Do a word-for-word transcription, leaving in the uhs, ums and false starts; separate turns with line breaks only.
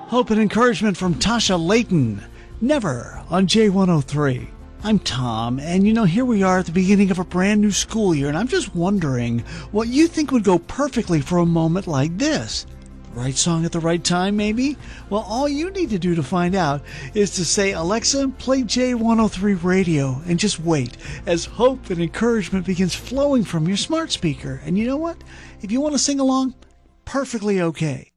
Hope and encouragement from Tasha Layton. Never on J one oh three. I'm Tom, and you know, here we are at the beginning of a brand new school year, and I'm just wondering what you think would go perfectly for a moment like this. The right song at the right time, maybe? Well, all you need to do to find out is to say, Alexa, play J one oh three radio, and just wait as hope and encouragement begins flowing from your smart speaker. And you know what? If you want to sing along, perfectly okay.